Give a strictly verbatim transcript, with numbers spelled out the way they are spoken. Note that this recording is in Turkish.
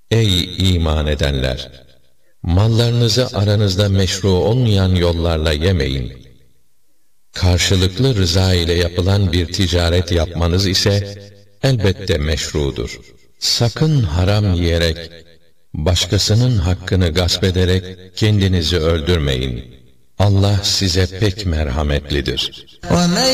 Ey iman edenler! Mallarınızı aranızda meşru olmayan yollarla yemeyin. Karşılıklı rıza ile yapılan bir ticaret yapmanız ise elbette meşrudur. Sakın haram yiyerek, başkasının hakkını gasp ederek kendinizi öldürmeyin. Allah size pek merhametlidir.